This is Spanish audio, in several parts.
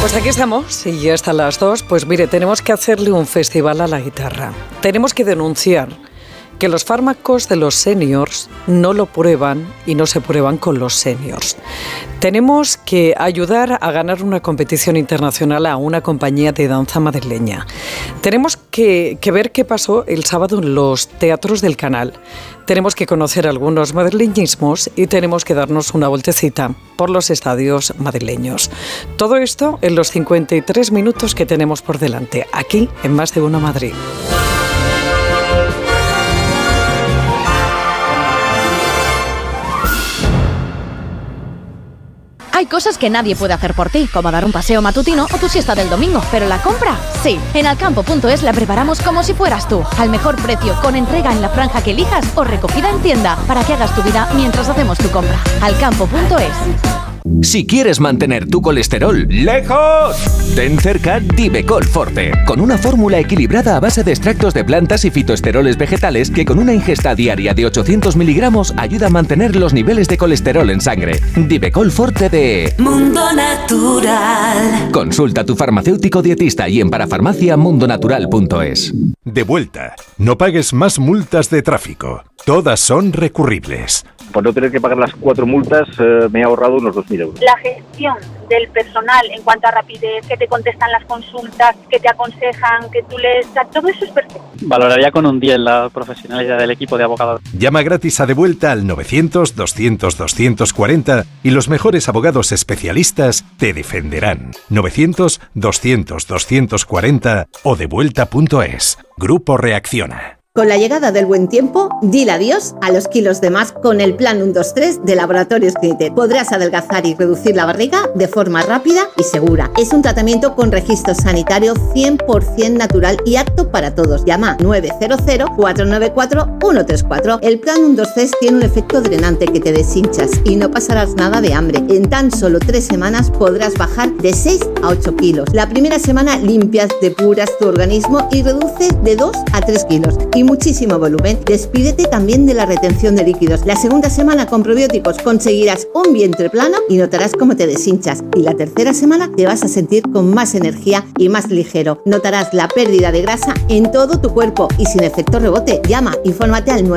Pues aquí estamos y ya están las 2. Pues mire, tenemos que hacerle un festival a la guitarra. Tenemos que denunciar que los fármacos de los seniors no lo prueban y no se prueban con los seniors. Tenemos que ayudar a ganar una competición internacional a una compañía de danza madrileña. Tenemos que ver qué pasó el sábado en los teatros del Canal. Tenemos que conocer algunos madrileñismos y tenemos que darnos una vueltecita por los estadios madrileños. Todo esto en los 53 minutos que tenemos por delante, aquí en Más de Uno Madrid. Hay cosas que nadie puede hacer por ti, como dar un paseo matutino o tu siesta del domingo, pero la compra, sí. En Alcampo.es la preparamos como si fueras tú, al mejor precio, con entrega en la franja que elijas o recogida en tienda, para que hagas tu vida mientras hacemos tu compra. Alcampo.es. Si quieres mantener tu colesterol lejos, ten cerca Divecol Forte, con una fórmula equilibrada a base de extractos de plantas y fitoesteroles vegetales que con una ingesta diaria de 800 miligramos ayuda a mantener los niveles de colesterol en sangre. Divecol Forte de Mundo Natural. Consulta a tu farmacéutico dietista y en parafarmaciamundonatural.es. De vuelta. No pagues más multas de tráfico. Todas son recurribles. Por no tener que pagar las 4 multas, me he ahorrado unos 2.000 euros. La gestión del personal en cuanto a rapidez, que te contestan las consultas, que te aconsejan, que tú lees, todo eso es perfecto. Valoraría con un 10 la profesionalidad del equipo de abogados. Llama gratis a De Vuelta al 900-200-240 y los mejores abogados especialistas te defenderán. 900-200-240 o devuelta.es. Grupo Reacciona. Con la llegada del buen tiempo, dile adiós a los kilos de más con el Plan 1-2-3 de Laboratorios Clinic. Podrás adelgazar y reducir la barriga de forma rápida y segura. Es un tratamiento con registro sanitario 100% natural y apto para todos. Llama 900-494-134. El Plan 1-2-3 tiene un efecto drenante que te deshinchas y no pasarás nada de hambre. En tan solo 3 semanas podrás bajar de 6 a 8 kilos. La primera semana limpias, depuras tu organismo y reduces de 2 a 3 kilos. Y muchísimo volumen. Despídete también de la retención de líquidos. La segunda semana con probióticos conseguirás un vientre plano y notarás cómo te deshinchas. Y la tercera semana te vas a sentir con más energía y más ligero. Notarás la pérdida de grasa en todo tu cuerpo y sin efecto rebote. Llama, infórmate al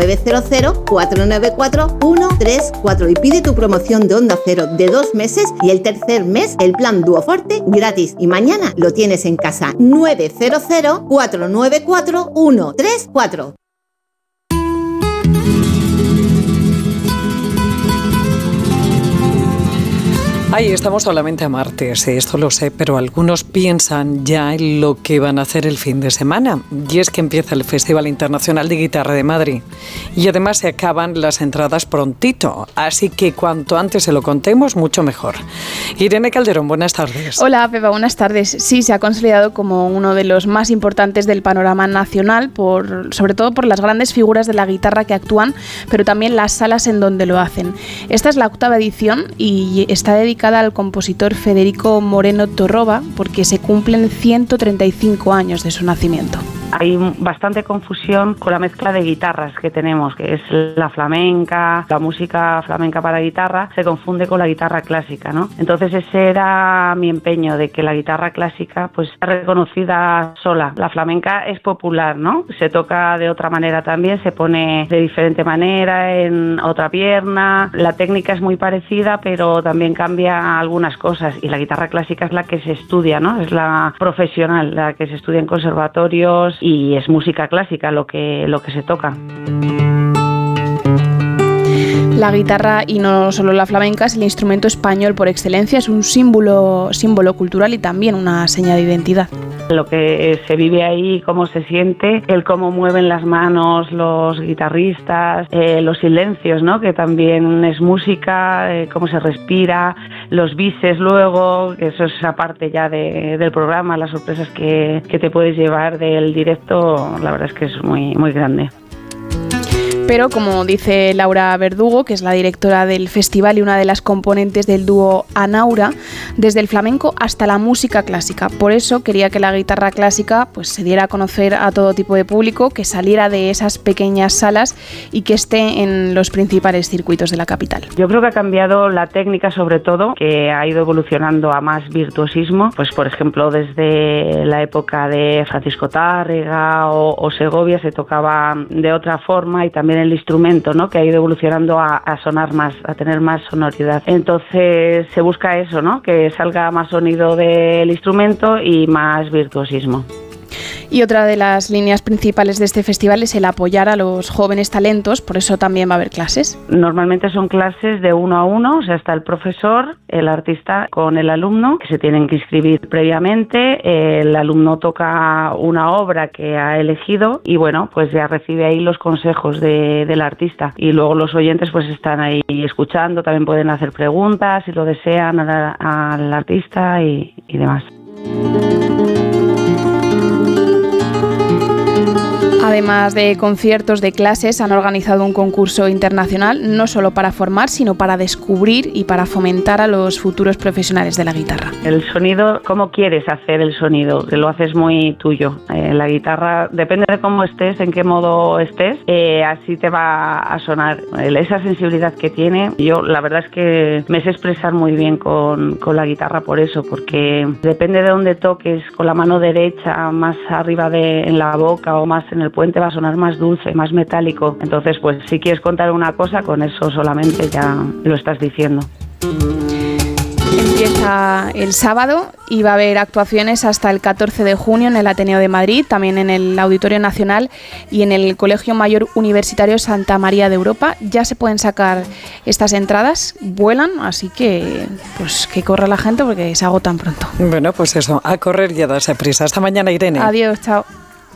900-494-134 y pide tu promoción de Onda Cero de 2 meses y el tercer mes el plan Duoforte gratis. Y mañana lo tienes en casa. 900-494-134. Ahí estamos solamente a martes, esto lo sé, pero algunos piensan ya en lo que van a hacer el fin de semana. Y es que empieza el Festival Internacional de Guitarra de Madrid. Y además se acaban las entradas prontito, así que cuanto antes se lo contemos, mucho mejor. Irene Calderón, buenas tardes. Hola, Pepa, buenas tardes. Sí, se ha consolidado como uno de los más importantes del panorama nacional, sobre todo por las grandes figuras de la guitarra que actúan, pero también las salas en donde lo hacen. Esta es la 8ª edición y está dedicada al compositor Federico Moreno Torroba porque se cumplen 135 años de su nacimiento. Hay bastante confusión con la mezcla de guitarras que tenemos, que es la flamenca, la música flamenca para guitarra, se confunde con la guitarra clásica, ¿no? Entonces ese era mi empeño, de que la guitarra clásica pues sea reconocida sola. La flamenca es popular, ¿no? Se toca de otra manera también, se pone de diferente manera en otra pierna, la técnica es muy parecida, pero también cambia algunas cosas, y la guitarra clásica es la que se estudia, ¿no? Es la profesional, la que se estudia en conservatorios y es música clásica lo que se toca. La guitarra, y no solo la flamenca, es el instrumento español por excelencia, es un símbolo cultural y también una seña de identidad. Lo que se vive ahí, cómo se siente, el cómo mueven las manos los guitarristas, los silencios, ¿no? Que también es música, cómo se respira, los bises luego, que eso es aparte ya del programa, las sorpresas que te puedes llevar del directo, la verdad es que es muy, muy grande. Pero, como dice Laura Verdugo, que es la directora del festival y una de las componentes del dúo Anaura, desde el flamenco hasta la música clásica. Por eso quería que la guitarra clásica pues, se diera a conocer a todo tipo de público, que saliera de esas pequeñas salas y que esté en los principales circuitos de la capital. Yo creo que ha cambiado la técnica, sobre todo, que ha ido evolucionando a más virtuosismo. Pues, por ejemplo, desde la época de Francisco Tárrega o Segovia se tocaba de otra forma, y también el instrumento, ¿no?, que ha ido evolucionando a sonar más, a tener más sonoridad. Entonces se busca eso, ¿no?, que salga más sonido del instrumento y más virtuosismo. Y otra de las líneas principales de este festival es el apoyar a los jóvenes talentos, por eso también va a haber clases. Normalmente son clases de 1 a 1, o sea, está el profesor, el artista con el alumno, que se tienen que inscribir previamente. El alumno toca una obra que ha elegido y, bueno, pues ya recibe ahí los consejos del artista. Y luego los oyentes pues están ahí escuchando, también pueden hacer preguntas si lo desean al artista y demás. Además de conciertos, de clases, han organizado un concurso internacional, no solo para formar, sino para descubrir y para fomentar a los futuros profesionales de la guitarra. El sonido, ¿cómo quieres hacer el sonido? Que lo haces muy tuyo. La guitarra, depende de cómo estés, en qué modo estés, así te va a sonar. Esa sensibilidad que tiene, yo la verdad es que me sé expresar muy bien con la guitarra por eso, porque depende de dónde toques, con la mano derecha, más arriba en la boca o más en el puente, va a sonar más dulce, más metálico. Entonces, pues si quieres contar una cosa, con eso solamente ya lo estás diciendo. Empieza el sábado y va a haber actuaciones hasta el 14 de junio en el Ateneo de Madrid, también en el Auditorio Nacional y en el Colegio Mayor Universitario Santa María de Europa. Ya se pueden sacar estas entradas, vuelan, así que pues que corra la gente porque se agotan pronto. Bueno, pues eso, a correr y a darse prisa. Hasta mañana, Irene. Adiós, chao.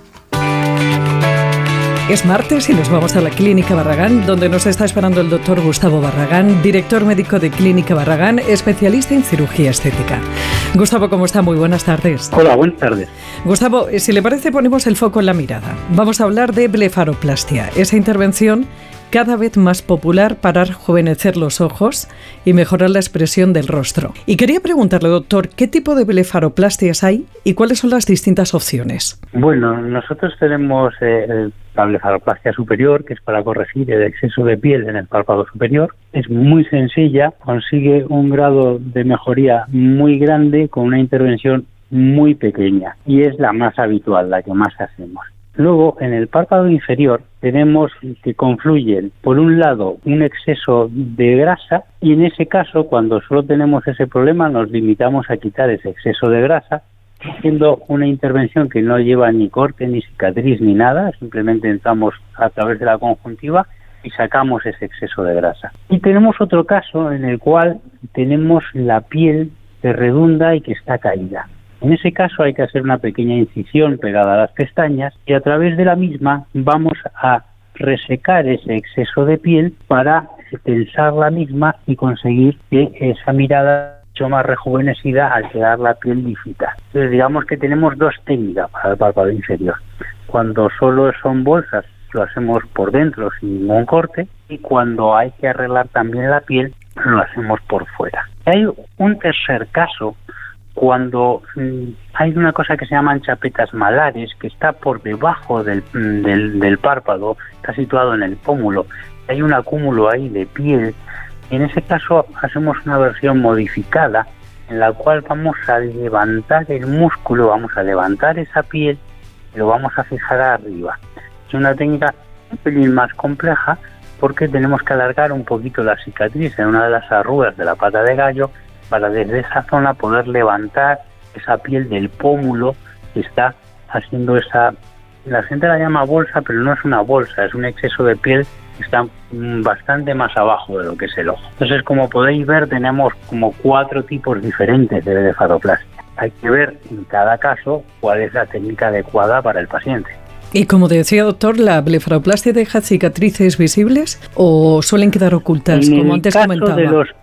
Es martes y nos vamos a la Clínica Barragán, donde nos está esperando el doctor Gustavo Barragán, director médico de Clínica Barragán, especialista en cirugía estética. Gustavo, ¿cómo está? Muy buenas tardes. Hola, buenas tardes. Gustavo, si le parece, ponemos el foco en la mirada. Vamos a hablar de blefaroplastia, esa intervención cada vez más popular para rejuvenecer los ojos y mejorar la expresión del rostro. Y quería preguntarle, doctor, ¿qué tipo de blefaroplastias hay y cuáles son las distintas opciones? Bueno, nosotros tenemos la blefaroplastia superior, que es para corregir el exceso de piel en el párpado superior. Es muy sencilla, consigue un grado de mejoría muy grande con una intervención muy pequeña y es la más habitual, la que más hacemos. Luego, en el párpado inferior tenemos que confluyen, por un lado, un exceso de grasa y en ese caso, cuando solo tenemos ese problema, nos limitamos a quitar ese exceso de grasa, haciendo una intervención que no lleva ni corte, ni cicatriz, ni nada, simplemente entramos a través de la conjuntiva y sacamos ese exceso de grasa. Y tenemos otro caso en el cual tenemos la piel que redunda y que está caída. En ese caso hay que hacer una pequeña incisión pegada a las pestañas y a través de la misma vamos a resecar ese exceso de piel para tensar la misma y conseguir que esa mirada mucho más rejuvenecida al quedar la piel lisita. Entonces digamos que tenemos dos técnicas para el párpado inferior. Cuando solo son bolsas lo hacemos por dentro sin ningún corte y cuando hay que arreglar también la piel lo hacemos por fuera. Hay un tercer caso cuando hay una cosa que se llaman chapetas malares, que está por debajo del párpado, está situado en el pómulo, hay un acúmulo ahí de piel, y en ese caso hacemos una versión modificada en la cual vamos a levantar el músculo, vamos a levantar esa piel y lo vamos a fijar arriba. Es una técnica un pelín más compleja porque tenemos que alargar un poquito la cicatriz en una de las arrugas de la pata de gallo para desde esa zona poder levantar esa piel del pómulo que está haciendo esa... La gente la llama bolsa, pero no es una bolsa, es un exceso de piel que está bastante más abajo de lo que es el ojo. Entonces, como podéis ver, tenemos como 4 tipos diferentes de blefaroplastia. Hay que ver en cada caso cuál es la técnica adecuada para el paciente. Y como decía, doctor, ¿la blefaroplastia deja cicatrices visibles o suelen quedar ocultas, como antes comentaba?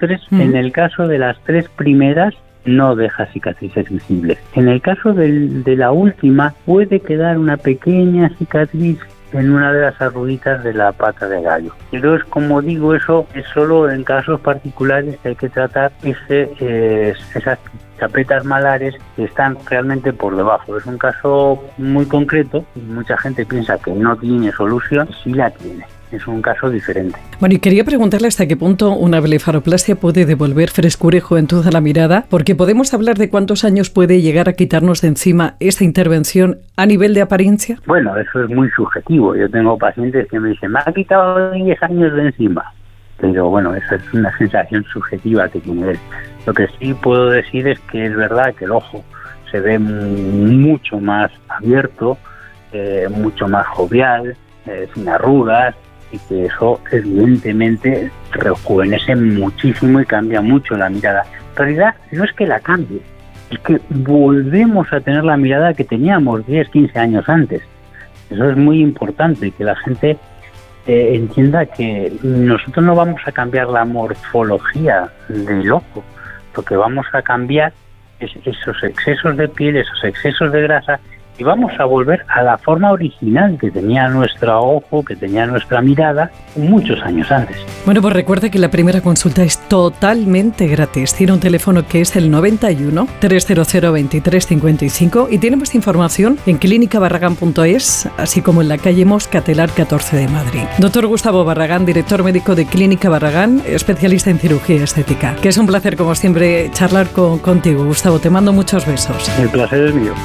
En el caso de las 3 primeras, no deja cicatrices visibles. En el caso de la última, puede quedar una pequeña cicatriz en una de las arruguitas de la pata de gallo. Pero es como digo, eso es solo en casos particulares que hay que tratar esas chapetas malares que están realmente por debajo. Es un caso muy concreto y mucha gente piensa que no tiene solución, sí la tiene. Es un caso diferente. Bueno, y quería preguntarle hasta qué punto una blefaroplastia puede devolver frescura y juventud a la mirada, porque podemos hablar de cuántos años puede llegar a quitarnos de encima esta intervención a nivel de apariencia. Bueno, eso es muy subjetivo. Yo tengo pacientes que me dicen, me ha quitado 10 años de encima. Pero bueno, esa es una sensación subjetiva que tiene él. Lo que sí puedo decir es que es verdad que el ojo se ve mucho más abierto, mucho más jovial, sin arrugas, y que eso evidentemente rejuvenece muchísimo y cambia mucho la mirada. En realidad no es que la cambie, es que volvemos a tener la mirada que teníamos 10, 15 años antes. Eso es muy importante, que la gente entienda que nosotros no vamos a cambiar la morfología del ojo, lo que vamos a cambiar es esos excesos de piel, esos excesos de grasa, y vamos a volver a la forma original que tenía nuestro ojo, que tenía nuestra mirada muchos años antes. Bueno, pues recuerde que la primera consulta es totalmente gratis. Tiene un teléfono que es el 91 300 2355 y tiene más información en clínicabarragán.es, así como en la calle Moscatelar 14 de Madrid. Doctor Gustavo Barragán, director médico de Clínica Barragán, especialista en cirugía estética. Que es un placer, como siempre, charlar contigo, Gustavo. Te mando muchos besos. El placer es mío.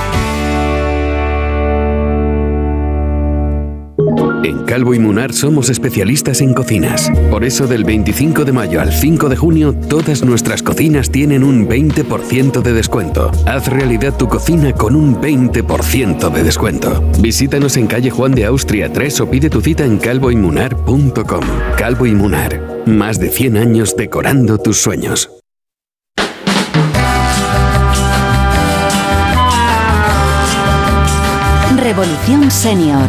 En Calvo y Munar somos especialistas en cocinas. Por eso del 25 de mayo al 5 de junio, todas nuestras cocinas tienen un 20% de descuento. Haz realidad tu cocina con un 20% de descuento. Visítanos en calle Juan de Austria 3 o pide tu cita en calvoymunar.com. Calvo y Munar, más de 100 años decorando tus sueños. Revolución Senior.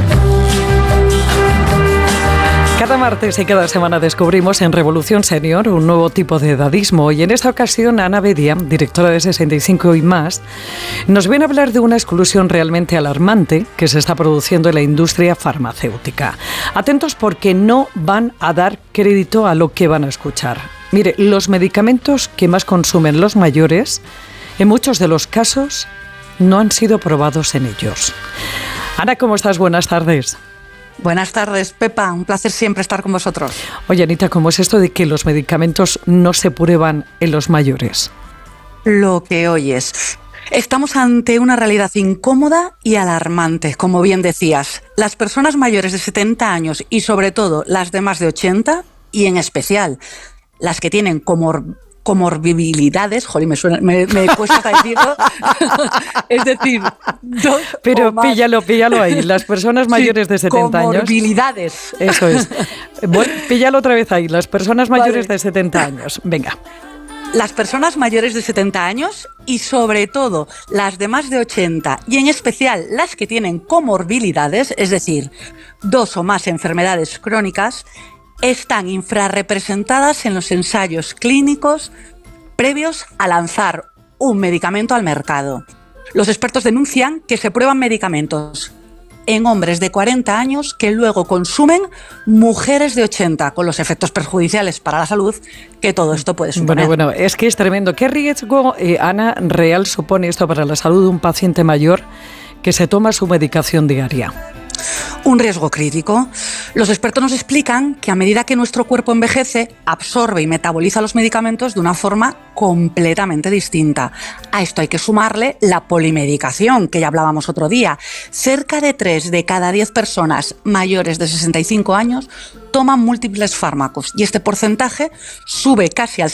Cada martes y cada semana descubrimos en Revolución Senior un nuevo tipo de edadismo y en esta ocasión Ana Bedia, directora de 65 y más, nos viene a hablar de una exclusión realmente alarmante que se está produciendo en la industria farmacéutica. Atentos porque no van a dar crédito a lo que van a escuchar. Mire, los medicamentos que más consumen los mayores, en muchos de los casos, no han sido probados en ellos. Ana, ¿cómo estás? Buenas tardes. Buenas tardes, Pepa. Un placer siempre estar con vosotros. Oye, Anita, ¿cómo es esto de que los medicamentos no se prueban en los mayores? Lo que oyes. Estamos ante una realidad incómoda y alarmante, como bien decías. Las personas mayores de 70 años y sobre todo las de más de 80, y en especial las que tienen comorbilidades, joder, me cuesta decirlo, es decir, pero píllalo ahí, las personas mayores de 70 años. Comorbilidades. Eso es. Bueno, píllalo otra vez ahí, las personas mayores de 70 años. Venga. Las personas mayores de 70 años y sobre todo las de más de 80 y en especial las que tienen comorbilidades, es decir, 2 o más enfermedades crónicas, están infrarrepresentadas en los ensayos clínicos previos a lanzar un medicamento al mercado. Los expertos denuncian que se prueban medicamentos en hombres de 40 años que luego consumen mujeres de 80, con los efectos perjudiciales para la salud que todo esto puede suponer. Bueno, es que es tremendo. ¿Qué riesgo, Ana, real supone esto para la salud de un paciente mayor que se toma su medicación diaria? Un riesgo crítico. Los expertos nos explican que a medida que nuestro cuerpo envejece, absorbe y metaboliza los medicamentos de una forma completamente distinta. A esto hay que sumarle la polimedicación, que ya hablábamos otro día. Cerca de 3 de cada 10 personas mayores de 65 años toman múltiples fármacos y este porcentaje sube casi al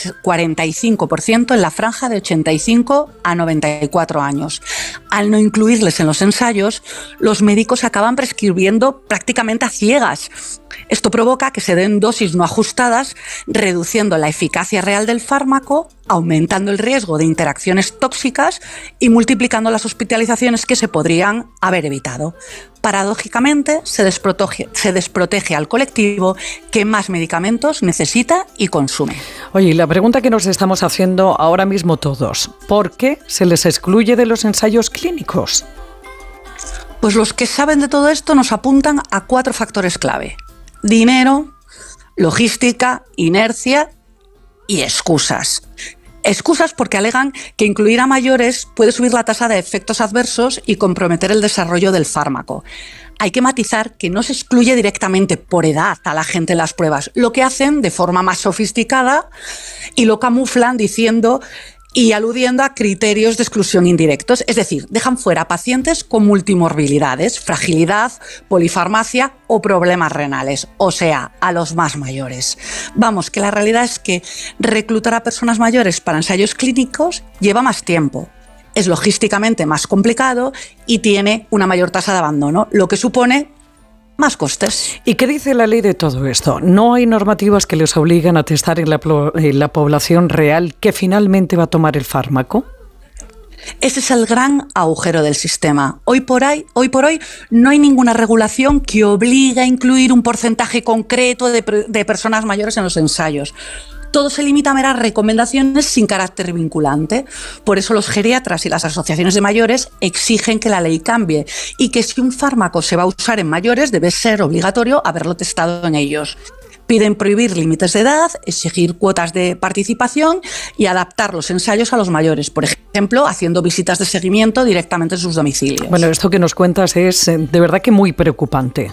45% en la franja de 85 a 94 años. Al no incluirles en los ensayos, los médicos acaban prescribiendo prácticamente a ciegas. Esto provoca que se den dosis no ajustadas, reduciendo la eficacia real del fármaco, aumentando el riesgo de interacciones tóxicas y multiplicando las hospitalizaciones que se podrían haber evitado. Paradójicamente, se desprotege al colectivo que más medicamentos necesita y consume. Oye, la pregunta que nos estamos haciendo ahora mismo todos, ¿por qué se les excluye de los ensayos clínicos? Pues los que saben de todo esto nos apuntan a 4 factores clave: dinero, logística, inercia y excusas. Excusas porque alegan que incluir a mayores puede subir la tasa de efectos adversos y comprometer el desarrollo del fármaco. Hay que matizar que no se excluye directamente por edad a la gente en las pruebas. Lo que hacen de forma más sofisticada y lo camuflan diciendo y aludiendo a criterios de exclusión indirectos. Es decir, dejan fuera a pacientes con multimorbilidades, fragilidad, polifarmacia o problemas renales, o sea, a los más mayores. Vamos, que la realidad es que reclutar a personas mayores para ensayos clínicos lleva más tiempo, es logísticamente más complicado y tiene una mayor tasa de abandono, lo que supone más costes. ¿Y qué dice la ley de todo esto? ¿No hay normativas que les obligan a testar en la población real que finalmente va a tomar el fármaco? Ese es el gran agujero del sistema. Hoy por hoy no hay ninguna regulación que obligue a incluir un porcentaje concreto de personas mayores en los ensayos. Todo se limita a meras recomendaciones sin carácter vinculante. Por eso los geriatras y las asociaciones de mayores exigen que la ley cambie y que si un fármaco se va a usar en mayores debe ser obligatorio haberlo testado en ellos. Piden prohibir límites de edad, exigir cuotas de participación y adaptar los ensayos a los mayores, por ejemplo, haciendo visitas de seguimiento directamente en sus domicilios. Bueno, esto que nos cuentas es de verdad que muy preocupante.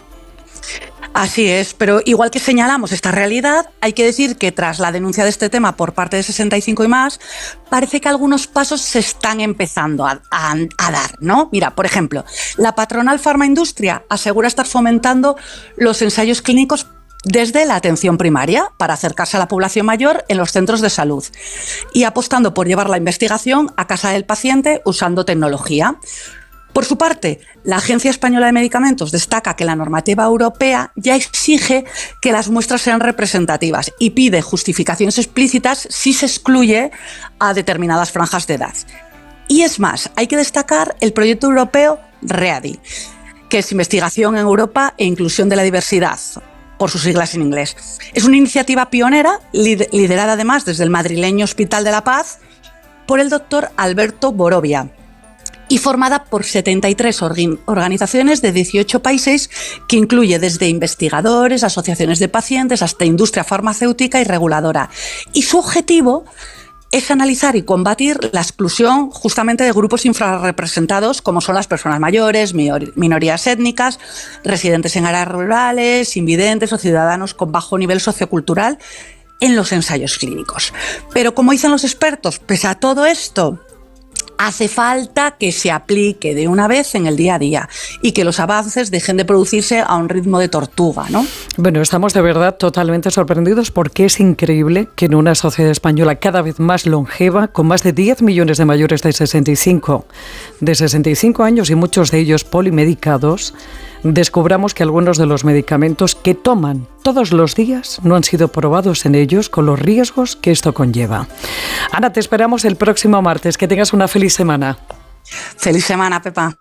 Así es, pero igual que señalamos esta realidad, hay que decir que tras la denuncia de este tema por parte de 65 y más, parece que algunos pasos se están empezando a dar, ¿no? Mira, por ejemplo, la patronal Farmaindustria asegura estar fomentando los ensayos clínicos desde la atención primaria para acercarse a la población mayor en los centros de salud y apostando por llevar la investigación a casa del paciente usando tecnología. Por su parte, la Agencia Española de Medicamentos destaca que la normativa europea ya exige que las muestras sean representativas y pide justificaciones explícitas si se excluye a determinadas franjas de edad. Y es más, hay que destacar el proyecto europeo READI, que es Investigación en Europa e Inclusión de la Diversidad, por sus siglas en inglés. Es una iniciativa pionera, liderada además desde el madrileño Hospital de la Paz por el doctor Alberto Borovia, y formada por 73 organizaciones de 18 países que incluye desde investigadores, asociaciones de pacientes hasta industria farmacéutica y reguladora. Y su objetivo es analizar y combatir la exclusión justamente de grupos infrarrepresentados como son las personas mayores, minorías étnicas, residentes en áreas rurales, invidentes o ciudadanos con bajo nivel sociocultural en los ensayos clínicos. Pero como dicen los expertos, pese a todo esto, hace falta que se aplique de una vez en el día a día y que los avances dejen de producirse a un ritmo de tortuga, ¿no? Bueno, estamos de verdad totalmente sorprendidos porque es increíble que en una sociedad española cada vez más longeva, con más de 10 millones de mayores de 65 años y muchos de ellos polimedicados, descubramos que algunos de los medicamentos que toman todos los días no han sido probados en ellos con los riesgos que esto conlleva. Ana, te esperamos el próximo martes. Que tengas una feliz semana. Feliz semana, Pepa.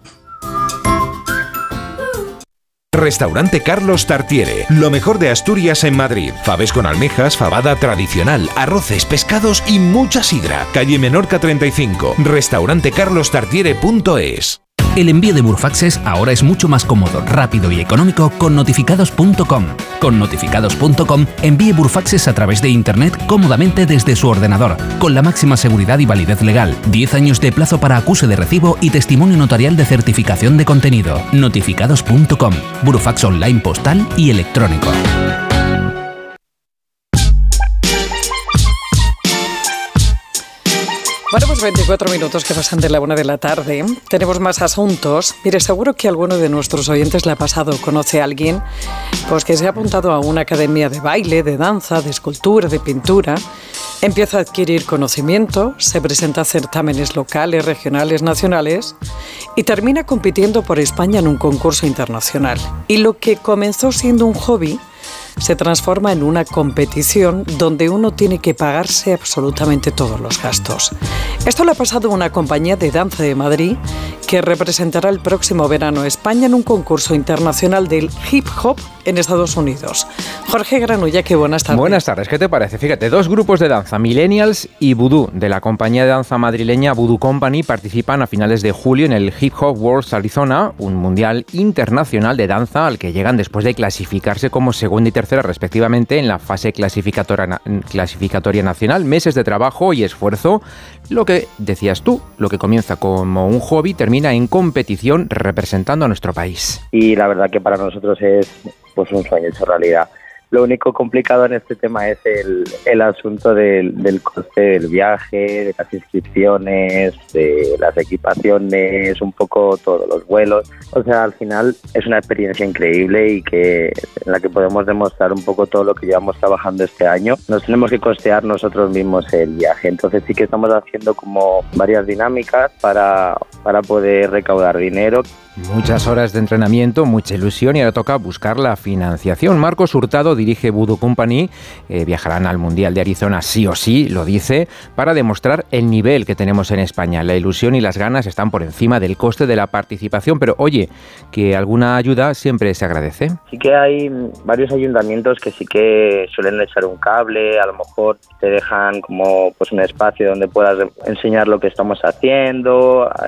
Restaurante Carlos Tartiere, lo mejor de Asturias en Madrid. Faves con almejas, fabada tradicional, arroces, pescados y mucha sidra. Calle Menorca 35, restaurantecarlostartiere.es. El envío de Burofaxes ahora es mucho más cómodo, rápido y económico con notificados.com. Con notificados.com envíe Burofaxes a través de Internet cómodamente desde su ordenador, con la máxima seguridad y validez legal, 10 años de plazo para acuse de recibo y testimonio notarial de certificación de contenido. Notificados.com, Burofax online postal y electrónico. Bueno, pues 24 minutos que pasan de la 1 de la tarde. Tenemos más asuntos. Mire, seguro que a alguno de nuestros oyentes le ha pasado, conoce a alguien pues que se ha apuntado a una academia de baile, de danza, de escultura, de pintura. Empieza a adquirir conocimiento, se presenta a certámenes locales, regionales, nacionales y termina compitiendo por España en un concurso internacional. Y lo que comenzó siendo un hobby se transforma en una competición donde uno tiene que pagarse absolutamente todos los gastos. Esto le ha pasado a una compañía de danza de Madrid que representará el próximo verano a España en un concurso internacional del hip hop en Estados Unidos. Jorge Granulla, qué buenas tardes. Buenas tardes, ¿qué te parece? Fíjate, 2 grupos de danza, Millennials y Voodoo, de la compañía de danza madrileña Voodoo Company, participan a finales de julio en el Hip Hop World Arizona, un mundial internacional de danza al que llegan después de clasificarse como segunda y tercera respectivamente en la fase clasificatoria nacional. Meses de trabajo y esfuerzo, lo que decías tú, lo que comienza como un hobby termina en competición representando a nuestro país. Y la verdad que para nosotros es pues un sueño hecho realidad. Lo único complicado en este tema es el asunto del coste del viaje, de las inscripciones, de las equipaciones, un poco todos los vuelos. O sea, al final es una experiencia increíble y en la que podemos demostrar un poco todo lo que llevamos trabajando este año. Nos tenemos que costear nosotros mismos el viaje. Entonces sí que estamos haciendo como varias dinámicas para poder recaudar dinero. Muchas horas de entrenamiento, mucha ilusión y ahora toca buscar la financiación. Marcos Hurtado dirige Voodoo Company, viajarán al Mundial de Arizona sí o sí, lo dice, para demostrar el nivel que tenemos en España. La ilusión y las ganas están por encima del coste de la participación, pero oye, que alguna ayuda siempre se agradece. Sí que hay varios ayuntamientos que sí que suelen echar un cable, a lo mejor te dejan como pues un espacio donde puedas enseñar lo que estamos haciendo,